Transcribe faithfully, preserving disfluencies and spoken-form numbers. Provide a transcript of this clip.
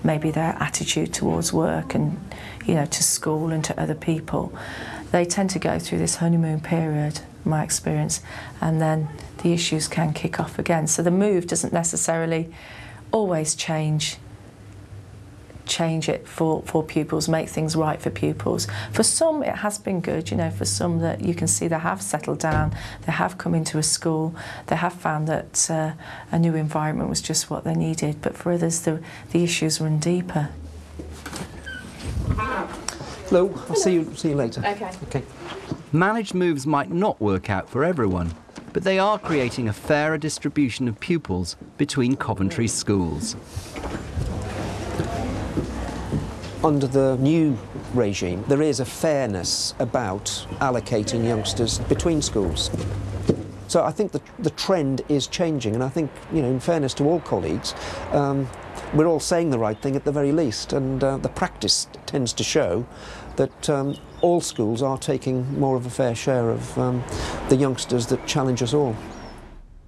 maybe their attitude towards work and, you know, to school and to other people. They tend to go through this honeymoon period, my experience, and then the issues can kick off again. So the move doesn't necessarily always change change it for, for pupils, make things right for pupils. For some it has been good, you know, for some that you can see they have settled down, they have come into a school, they have found that uh, a new environment was just what they needed, but for others the, the issues run deeper. Hello, I'll see you, see you later. Okay. Okay. Managed moves might not work out for everyone, but they are creating a fairer distribution of pupils between Coventry schools. Under the new regime, there is a fairness about allocating youngsters between schools. So I think the, the trend is changing, and I think, you know, in fairness to all colleagues, um, we're all saying the right thing at the very least, and uh, the practice tends to show that um, all schools are taking more of a fair share of um, the youngsters that challenge us all.